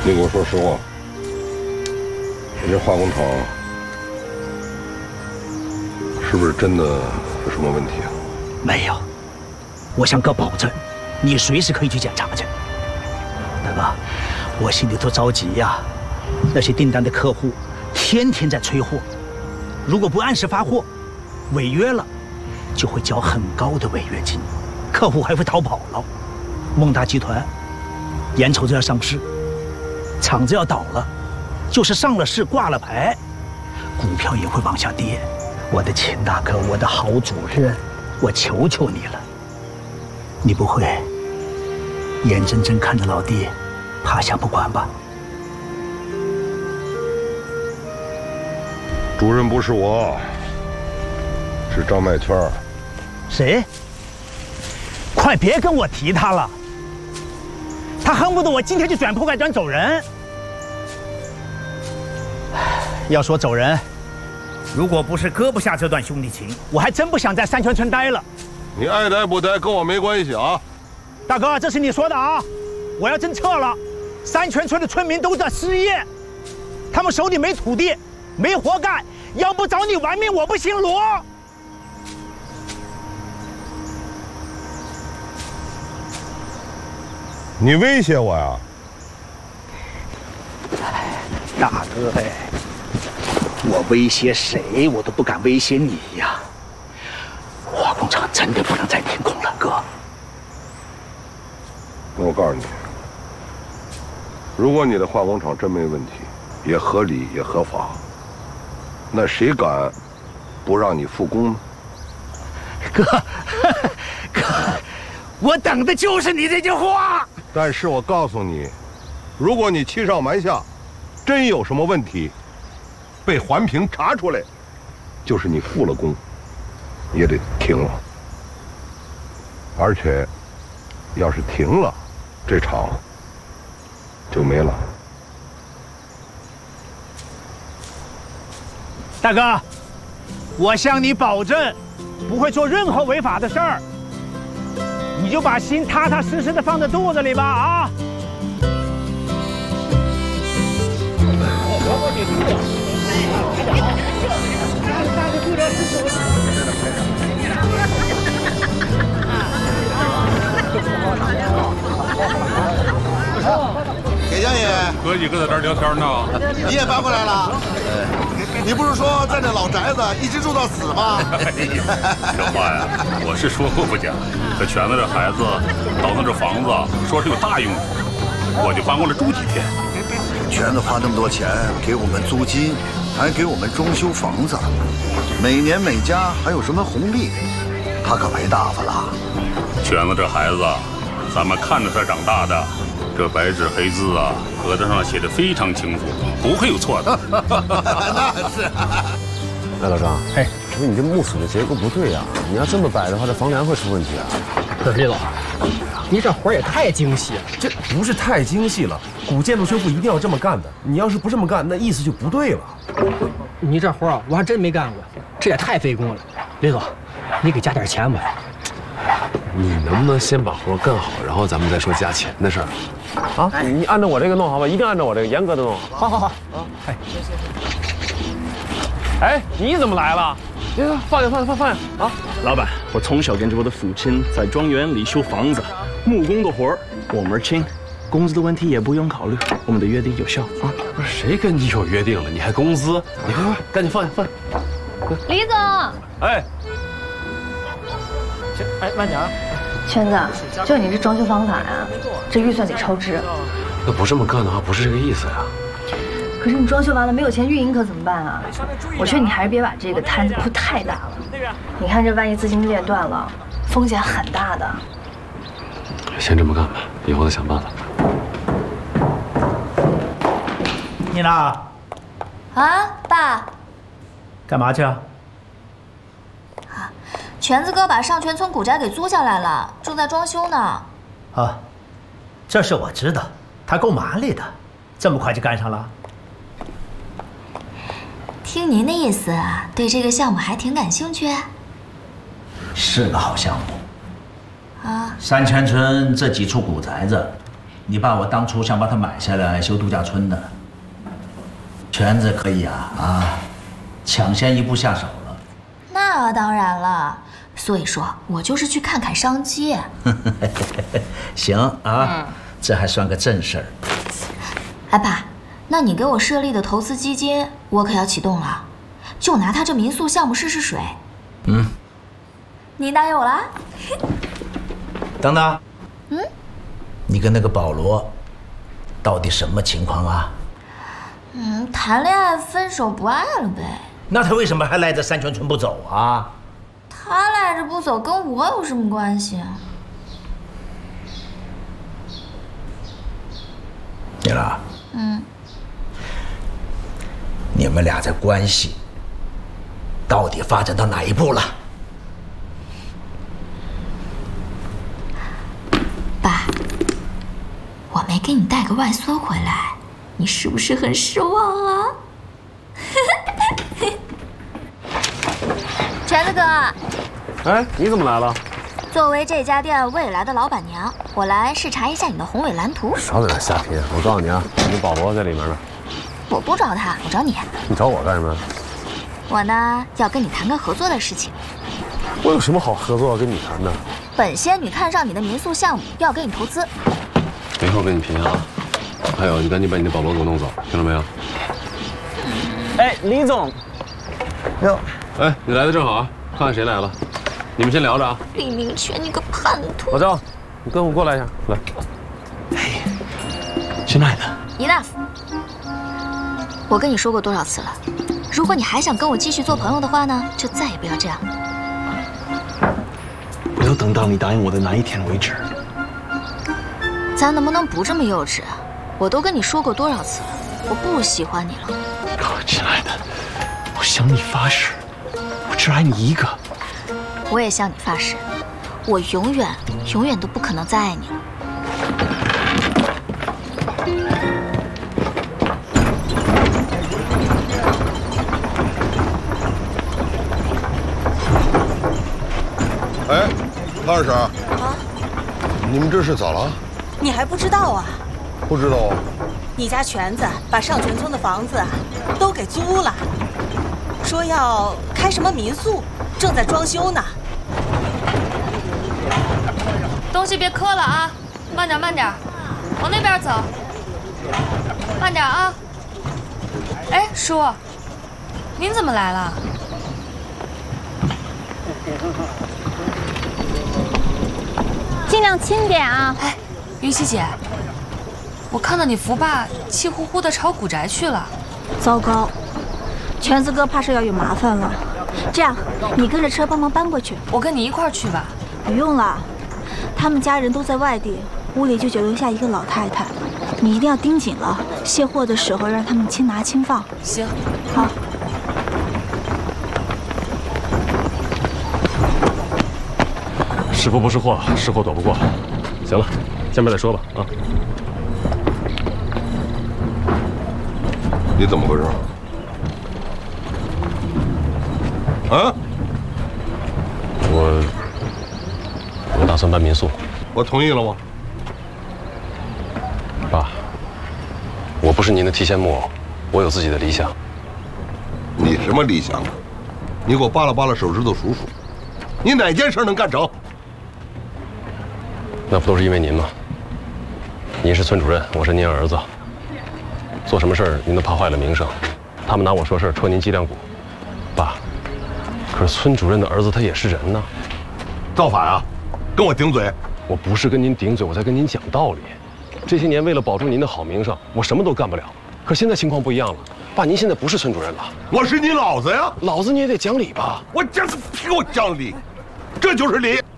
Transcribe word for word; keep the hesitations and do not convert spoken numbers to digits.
你给我说实话，你这化工厂是不是真的有什么问题啊？ 没有，我向哥保证，你随时可以去检查去。大哥，我心里头着急呀，那些订单的客户天天在催货，如果不按时发货，违约了，就会交很高的违约金，客户还会逃跑了。孟达集团眼瞅着要上市。 厂子要倒了，就是上了市挂了牌，股票也会往下跌。我的秦大哥，我的好主任，我求求你了，你不会眼睁睁看着老弟趴下不管吧？ 主任不是我，是张麦圈。 谁？快别跟我提他了，他恨不得我今天就卷铺盖砖走人。 要说走人，如果不是割不下这段兄弟情，我还真不想在三泉村待了。 你爱待不待跟我没关系啊， 大哥，这是你说的啊！我要真撤了，三泉村的村民都在失业，他们手里没土地，没活干，要不找你玩命，我不姓罗。 你威胁我呀？ 大哥哎。 我威胁谁，我都不敢威胁你呀！化工厂真的不能再停工了，哥。 那我告诉你，如果你的化工厂真没问题，也合理也合法，那谁敢不让你复工呢？ 哥，哥，我等的就是你这句话。 但是我告诉你，如果你欺上瞒下，真有什么问题。 被环评查出来，就是你复了工，也得停了。而且，要是停了，这厂就没了。 大哥，我向你保证，不会做任何违法的事儿。你就把心踏踏实实的放在肚子里吧，啊！ 给江爷， 哥几个在这儿聊天呢。 你也搬过来了？你不是说在这老宅子一直住到死吗？ 这话呀，我是说过不假。这全子这孩子倒腾这房子，说是有大用处，我就搬过来住几天。 全子花那么多钱给我们租金，还给我们装修房子，每年每家还有什么红利，他可赔大发了。 全子这孩子，咱们看着他长大的，这白纸黑字啊，额头上写的非常清楚，不会有错的。 那是。 哎，老张， 哎， 我说你这木榫的结构不对啊，你要这么摆的话，这房梁会出问题啊。 不是李总，你这活儿也太精细了。 这不是太精细了，古建筑修复一定要这么干的。你要是不这么干，那意思就不对了。 你这活儿啊，我还真没干过，这也太费工了。李总，你给加点钱吧。 你能不能先把活干好，然后咱们再说加钱的事儿？啊，你你按照我这个弄好吧，一定按照我这个严格的弄好。 好好好。 啊，哎，哎，你怎么来了？别放下放下放放下啊！ 老板，我从小跟着我的父亲在庄园里修房子，木工的活儿我们清，工资的问题也不用考虑，我们的约定有效啊。 不是谁跟你有约定了？你还工资？你快快赶紧放下放下。 李总， 哎， 哎，慢点啊。 圈子，就你这装修方法呀，这预算得超支。 那不这么干的话，不是这个意思呀。 可是你装修完了没有钱运营可怎么办啊？我劝你还是别把这个摊子铺太大了。你看这万一资金链断了，风险很大的。 先这么干吧，以后再想办法。 你呢？ 啊，爸， 干嘛去啊？ 啊，全子哥把上泉村古宅给租下来了，正在装修呢。 啊，这事我知道，他够麻利的，这么快就干上了。 听您的意思，对这个项目还挺感兴趣。 是个好项目啊！ 三泉村这几处古宅子， 你爸我当初想把它买下来修度假村的，圈子可以啊啊，抢先一步下手了。 那当然了，所以说我就是去看看商机。 行啊，嗯、这还算个正事儿。 哎爸，那你给我设立的投资基金，我可要启动了，就拿他这民宿项目试试水。 嗯， 你答应我了？ 等等， 嗯， 你跟那个保罗到底什么情况啊？ 嗯，谈恋爱分手不爱了呗。 那他为什么还赖着山泉村不走啊？ 他赖着不走跟我有什么关系啊？ 米拉， 嗯， 你们俩这关系到底发展到哪一步了？ 爸，我没给你带个外孙回来，你是不是很失望啊？全子哥， 哎，你怎么来了？ 作为这家店未来的老板娘，我来视察一下你的宏伟蓝图。 少在那瞎拼！我告诉你啊，你保罗在里面呢。 我不找他，我找你。 你找我干什么？ 我呢，要跟你谈个合作的事情。 我有什么好合作跟你谈的？ 本仙女看上你的民宿项目，要给你投资。 一会儿跟你拼啊！还有，你赶紧把你的保罗给我弄走，听到没有？ 哎，李总。 哟。哎，你来的正好啊！看看谁来了。你们先聊着啊。 李明全，你个叛徒！ 老赵，你跟我过来一下，来。 哎，亲爱的 ，enough。我跟你说过多少次了？如果你还想跟我继续做朋友的话呢，就再也不要这样。 我要等到你答应我的那一天为止。 咱能不能不这么幼稚啊？我都跟你说过多少次了，我不喜欢你了。 亲爱的，我向你发誓，我只爱你一个。 我也向你发誓，我永远永远都不可能再爱你了。 哎，潘二婶啊， 你们这是咋了？ 你还不知道啊？ 不知道啊。 你家全子把上泉村的房子都给租了，说要开什么民宿，正在装修呢。 东西别磕了啊，慢点慢点，往那边走，慢点啊。哎，叔，您怎么来了？ 尽量轻点啊！ 哎，云溪姐，我看到你扶爸气呼呼的朝古宅去了。 糟糕，全子哥怕是要有麻烦了。这样，你跟着车帮忙搬过去。 我跟你一块儿去吧。 不用了，他们家人都在外地，屋里就只留下一个老太太。你一定要盯紧了，卸货的时候让他们轻拿轻放。 行， 好。 是福不是祸，是祸躲不过。行了，下面再说吧啊。 你怎么回事？啊？ 我我打算办民宿。 我同意了吗？ 爸，我不是您的提线木偶，我有自己的理想。 你什么理想啊？你给我扒拉扒拉手指头数数，你哪件事能干成？ 那不都是因为您吗？您是村主任，我是您儿子，做什么事儿您都怕坏了名声，他们拿我说事儿，戳您脊梁骨。爸，可是村主任的儿子他也是人呐。 造反啊！跟我顶嘴！ 我不是跟您顶嘴，我在跟您讲道理。这些年为了保住您的好名声，我什么都干不了。可现在情况不一样了，爸，您现在不是村主任了， 我是你老子呀！ 老子你也得讲理吧？ 我讲，给我讲理，这就是理。